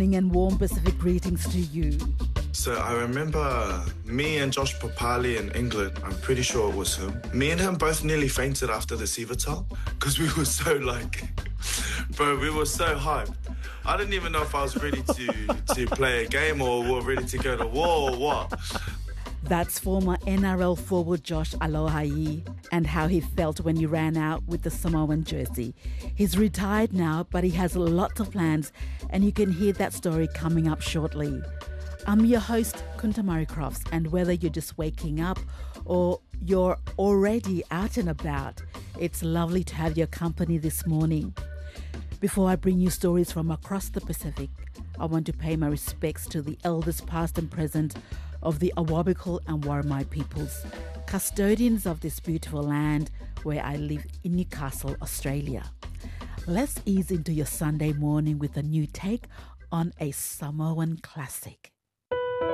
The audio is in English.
morning and warm Pacific greetings to you. So I remember me and Josh Papali in England, I'm pretty sure it was him. Me and him both nearly fainted after the Sivatal because we were so bro, we were so hyped. I didn't even know if I was ready to play a game or ready to go to war or what. That's former NRL forward Josh Aloiai and how he felt when he ran out with the Samoan jersey. He's retired now, but he has lots of plans, and you can hear that story coming up shortly. I'm your host, Kunta Murray Crofts, and whether you're just waking up or you're already out and about, it's lovely to have your company this morning. Before I bring you stories from across the Pacific, I want to pay my respects to the elders past and present of the Awabakal and Worimi peoples, custodians of this beautiful land where I live in Newcastle, Australia. Let's ease into your Sunday morning with a new take on a Samoan classic.